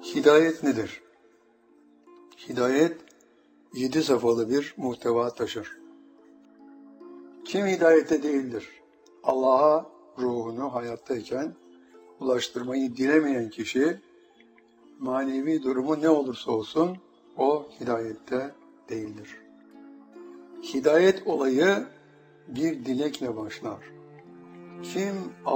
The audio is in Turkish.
Hidayet nedir? Hidayet 7 safhalı bir muhteva taşır. Kim hidayette değildir? Allah'a ruhunu hayattayken ulaştırmayı dilemeyen kişi, manevi durumu ne olursa olsun o hidayette değildir. Hidayet olayı bir dilekle başlar. Kim